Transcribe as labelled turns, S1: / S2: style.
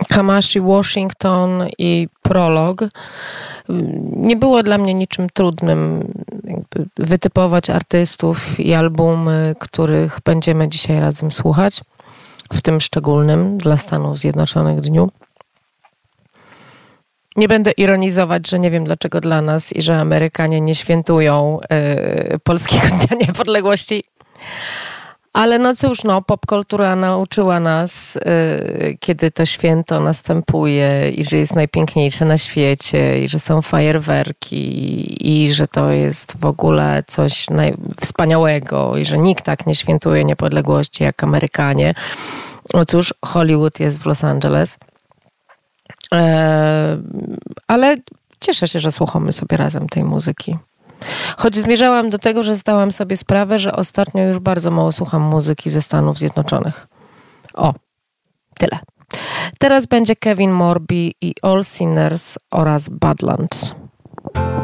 S1: Kamasi Washington i Prolog. Nie było dla mnie niczym trudnym jakby wytypować artystów i albumy, których będziemy dzisiaj razem słuchać, w tym szczególnym dla Stanów Zjednoczonych dniu. Nie będę ironizować, że nie wiem dlaczego dla nas i że Amerykanie nie świętują Polskiego Dnia Niepodległości. Ale no cóż, popkultura nauczyła nas, kiedy to święto następuje i że jest najpiękniejsze na świecie i że są fajerwerki i że to jest w ogóle coś wspaniałego i że nikt tak nie świętuje niepodległości jak Amerykanie. No cóż, Hollywood jest w Los Angeles. Ale cieszę się, że słuchamy sobie razem tej muzyki. Choć zmierzałam do tego, że zdałam sobie sprawę, że ostatnio już bardzo mało słucham muzyki ze Stanów Zjednoczonych. O, tyle. Teraz będzie Kevin Morby i All Sinners oraz Badlands.